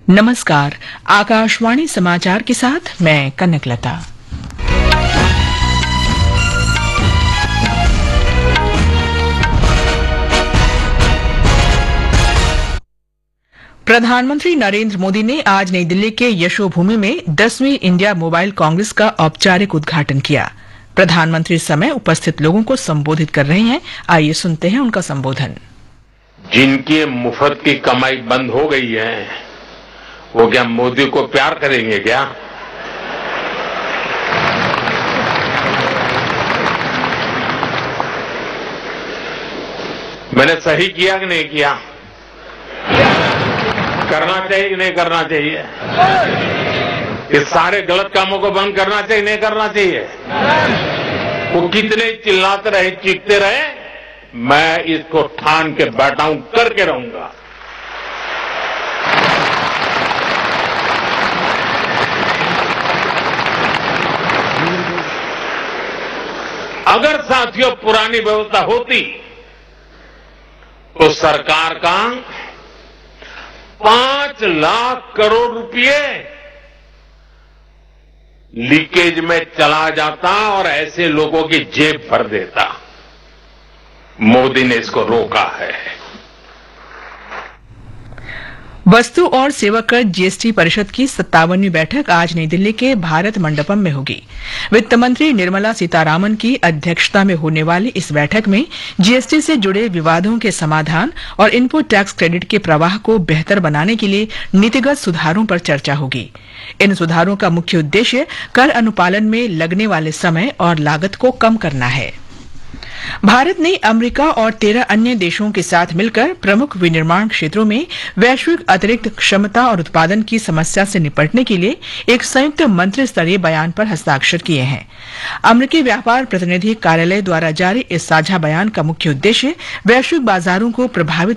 नमस्कार। आकाशवाणी समाचार के साथ मैं कनकलता। प्रधानमंत्री नरेंद्र मोदी ने आज नई दिल्ली के यशोभूमि में 10वीं इंडिया मोबाइल कांग्रेस का औपचारिक उद्घाटन किया। प्रधानमंत्री इस समय उपस्थित लोगों को संबोधित कर रहे हैं। आइए सुनते हैं उनका संबोधन। जिनकी मुफ्त की कमाई बंद हो गई है, वो क्या मोदी को प्यार करेंगे क्या? मैंने सही किया कि नहीं किया? करना चाहिए कि नहीं करना चाहिए? इस सारे गलत कामों को बंद करना चाहिए नहीं करना चाहिए? वो कितने चिल्लाते रहे, चीखते रहे, मैं इसको ठान के बैठा हूं, करके रहूंगा। अगर साथियों पुरानी व्यवस्था होती तो सरकार का 5 लाख करोड़ रुपए लीकेज में चला जाता और ऐसे लोगों की जेब भर देता। मोदी ने इसको रोका है। वस्तु और सेवा कर जीएसटी परिषद की 57वीं बैठक आज नई दिल्ली के भारत मंडपम में होगी। वित्त मंत्री निर्मला सीतारामन की अध्यक्षता में होने वाली इस बैठक में जीएसटी से जुड़े विवादों के समाधान और इनपुट टैक्स क्रेडिट के प्रवाह को बेहतर बनाने के लिए नीतिगत सुधारों पर चर्चा होगी। इन सुधारों का मुख्य उद्देश्य कर अनुपालन में लगने वाले समय और लागत को कम करना है। भारत ने अमेरिका और 13 अन्य देशों के साथ मिलकर प्रमुख विनिर्माण क्षेत्रों में वैश्विक अतिरिक्त क्षमता और उत्पादन की समस्या से निपटने के लिए एक संयुक्त मंत्री स्तरीय बयान पर हस्ताक्षर किए हैं। अमेरिकी व्यापार प्रतिनिधि कार्यालय द्वारा जारी इस साझा बयान का मुख्य उद्देश्य वैश्विक बाजारों को प्रभावित